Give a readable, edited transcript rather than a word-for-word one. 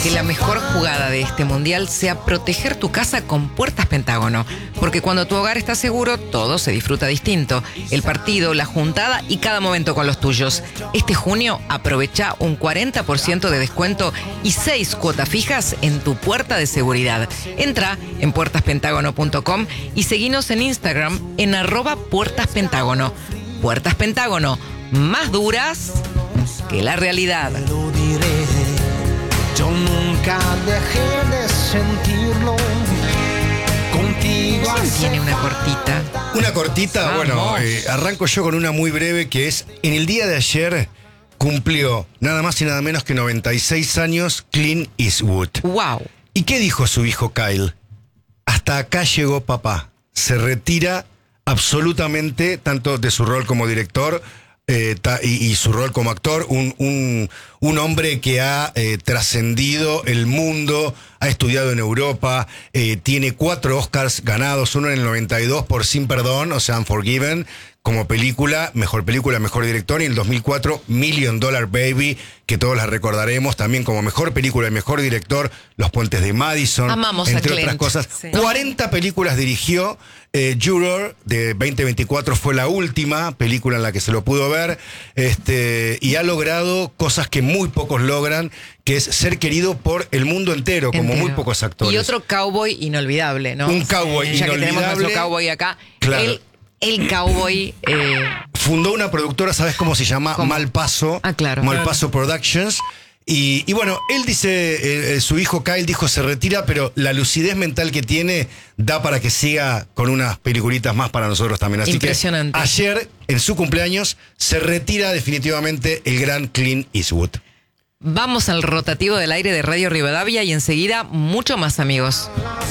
que la mejor jugada de este mundial sea proteger tu casa con Puertas Pentágono. Porque cuando tu hogar está seguro, todo se disfruta distinto. El partido, la juntada y cada momento con los tuyos. Este junio aprovecha un 40% de descuento y 6 cuotas fijas en tu puerta de seguridad. Entra en puertaspentágono.com y seguinos en Instagram en @puertaspentágono. Puertas Pentágono, más duras que la realidad. Lo diré, yo nunca dejé de sentirlo. Contigo. ¿Quién tiene una cortita? Una cortita, Vamos. bueno, arranco yo con una muy breve que es, en el día de ayer cumplió nada más y nada menos que 96 años Clint Eastwood. ¡Wow! ¿Y qué dijo su hijo Kyle? Hasta acá llegó papá. Se retira absolutamente, tanto de su rol como director y su rol como actor, un hombre que ha trascendido el mundo, ha estudiado en Europa, tiene 4 Oscars ganados, uno en el 92 por Sin Perdón, o sea, Unforgiven, como película, mejor director, y en el 2004, $1 Million Baby, que todos la recordaremos, también como mejor película y mejor director, Los Puentes de Madison, Amamos entre a Clint. otras cosas. Sí. 40 películas dirigió, Juror, de 2024, fue la última película en la que se lo pudo ver, y ha logrado cosas que muy pocos logran, que es ser querido por el mundo entero, como muy pocos actores. Y otro cowboy inolvidable, ¿no? Un cowboy ya que tenemos inolvidable. nuestro cowboy acá. Claro. El cowboy. Fundó una productora, ¿sabes cómo se llama? ¿Cómo? Malpaso. Ah, claro. Malpaso Productions. Y bueno, él dice, su hijo Kyle dijo se retira, pero la lucidez mental que tiene da para que siga con unas peliculitas más para nosotros también. Así Impresionante. que ayer, en su cumpleaños, se retira definitivamente el gran Clint Eastwood. Vamos al rotativo del aire de Radio Rivadavia y enseguida mucho más, amigos.